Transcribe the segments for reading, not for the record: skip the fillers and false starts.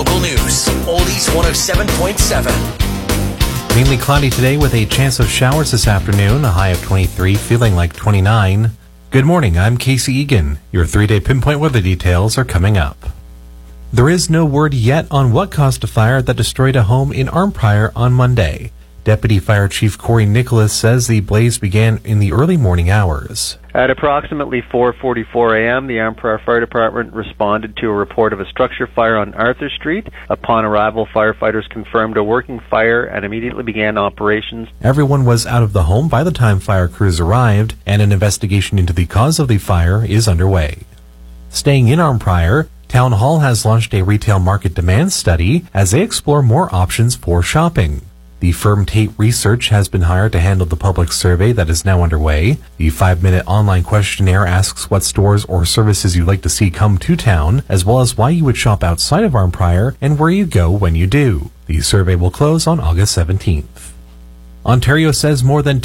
local news. Oldies 107.7. Mainly cloudy today with a chance of showers this afternoon, a high of 23, feeling like 29. Good morning, I'm Casey Egan. Your 3-day pinpoint weather details are coming up. There is no word yet on what caused a fire that destroyed a home in Arnprior on Monday. Deputy Fire Chief Corey Nicholas says the blaze began in the early morning hours. At approximately 4:44 a.m., the Arnprior Fire Department responded to a report of a structure fire on Arthur Street. Upon arrival, firefighters confirmed a working fire and immediately began operations. Everyone was out of the home by the time fire crews arrived, and an investigation into the cause of the fire is underway. Staying in Arnprior, Town Hall has launched a retail market demand study as they explore more options for shopping. The firm Tate Research has been hired to handle the public survey that is now underway. The 5-minute online questionnaire asks what stores or services you'd like to see come to town, as well as why you would shop outside of Arnprior and where you go when you do. The survey will close on August 17th. Ontario says more than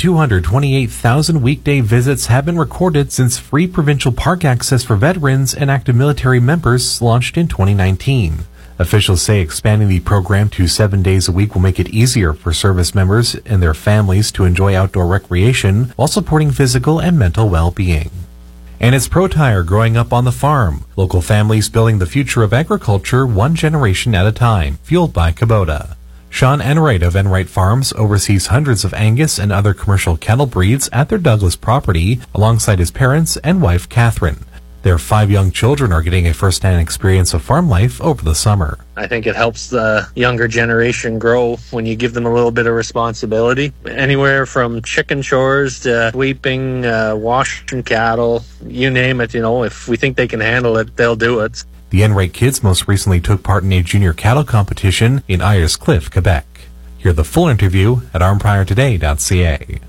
228,000 weekday visits have been recorded since free provincial park access for veterans and active military members launched in 2019. Officials say expanding the program to 7 days a week will make it easier for service members and their families to enjoy outdoor recreation while supporting physical and mental well-being. And it's ProTire growing up on the farm. Local families building the future of agriculture one generation at a time, fueled by Kubota. Sean Enright of Enright Farms oversees hundreds of Angus and other commercial cattle breeds at their Douglas property alongside his parents and wife Catherine. Their 5 young children are getting a first-hand experience of farm life over the summer. I think it helps the younger generation grow when you give them a little bit of responsibility. Anywhere from chicken chores to sweeping, washing cattle, you name it, if we think they can handle it, they'll do it. The Enright kids most recently took part in a junior cattle competition in Ayers Cliff, Quebec. Hear the full interview at arnpriortoday.ca.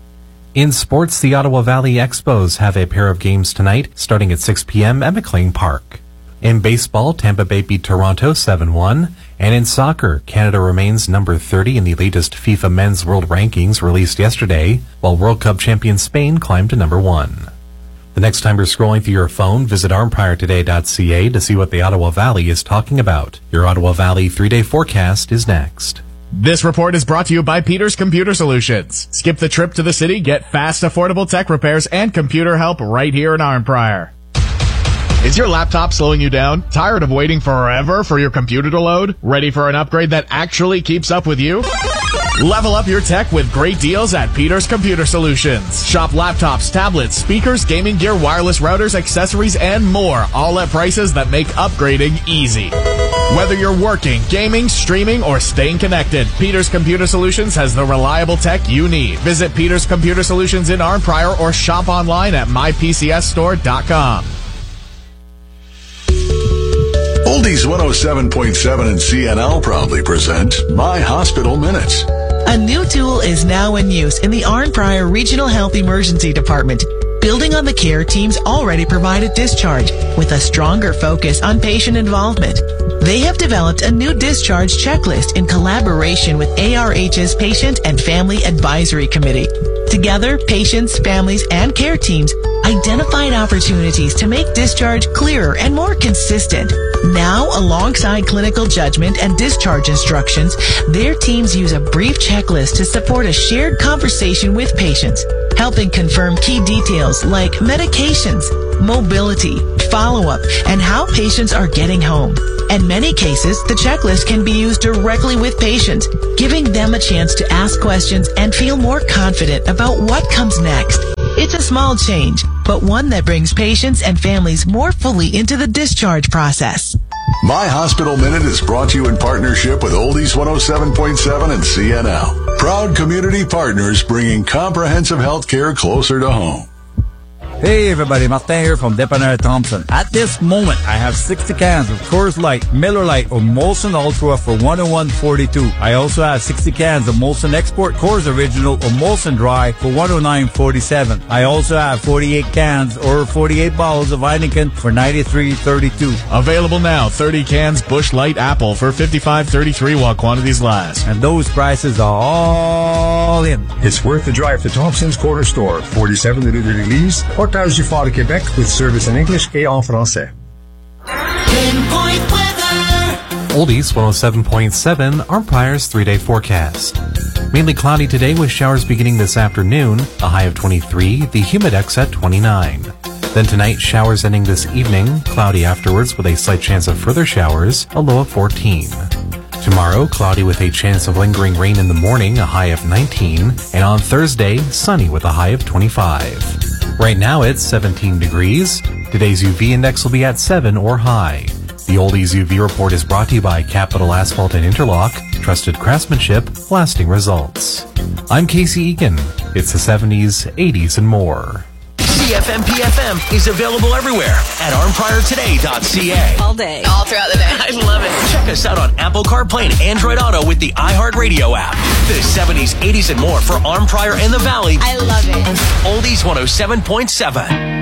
In sports, the Ottawa Valley Expos have a pair of games tonight, starting at 6 p.m. at McLean Park. In baseball, Tampa Bay beat Toronto 7-1. And in soccer, Canada remains number 30 in the latest FIFA Men's World Rankings released yesterday, while World Cup champion Spain climbed to number 1. The next time you're scrolling through your phone, visit arnpriortoday.ca to see what the Ottawa Valley is talking about. Your Ottawa Valley 3-day forecast is next. This report is brought to you by Peters Computer Solutions. Skip the trip to the city, get fast, affordable tech repairs and computer help right here in Arnprior. Is your laptop slowing you down? Tired of waiting forever for your computer to load? Ready for an upgrade that actually keeps up with you? Level up your tech with great deals at Peters Computer Solutions. Shop laptops, tablets, speakers, gaming gear, wireless routers, accessories, and more, all at prices that make upgrading easy. Whether you're working, gaming, streaming, or staying connected, Peters Computer Solutions has the reliable tech you need. Visit Peters Computer Solutions in Arnprior or shop online at mypcsstore.com. Oldies 107.7 and CNL proudly present My Hospital Minutes. A new tool is now in use in the Arnprior Regional Health Emergency Department, building on the care teams already provide at discharge with a stronger focus on patient involvement. They have developed a new discharge checklist in collaboration with ARH's Patient and Family Advisory Committee. Together, patients, families, and care teams identified opportunities to make discharge clearer and more consistent. Now, alongside clinical judgment and discharge instructions, their teams use a brief checklist to support a shared conversation with patients, helping confirm key details like medications, mobility, follow-up, and how patients are getting home. In many cases, the checklist can be used directly with patients, giving them a chance to ask questions and feel more confident about what comes next. It's a small change, but one that brings patients and families more fully into the discharge process. My Hospital Minute is brought to you in partnership with Oldies 107.7 and CNL. Proud community partners bringing comprehensive health care closer to home. Hey everybody, Martin here from Dépanneur Thompson. At this moment, I have 60 cans of Coors Light, Miller Lite, or Molson Ultra for $101.42. I also have 60 cans of Molson Export Coors Original or Molson Dry for $109.47. I also have 48 cans or 48 bottles of Heineken for $93.32. Available now, 30 cans Busch Light Apple for $55.33 while quantities last. And those prices are all in. It's worth the drive to Thompson's Corner Store, 47 Rue de l'Église, Portage du Fort, Québec, with service in English et en français. Pinpoint weather. Oldies 107.7, Arm Prior's 3-day forecast. Mainly cloudy today with showers beginning this afternoon, a high of 23, the humidex at 29. Then tonight, showers ending this evening, cloudy afterwards with a slight chance of further showers, a low of 14. Tomorrow, cloudy with a chance of lingering rain in the morning, a high of 19. And on Thursday, sunny with a high of 25. Right now, it's 17 degrees. Today's UV index will be at 7 or high. The Oldies UV report is brought to you by Capital Asphalt and Interlock, trusted craftsmanship, lasting results. I'm Casey Egan. It's the 70s, 80s, and more. CFMPFM is available everywhere at armpriortoday.ca. All day. All throughout the day. I love it. Check us out on Apple CarPlay and Android Auto with the iHeartRadio app. The 70s, 80s, and more for Arm Prior and the Valley. I love it. Oldies 107.7.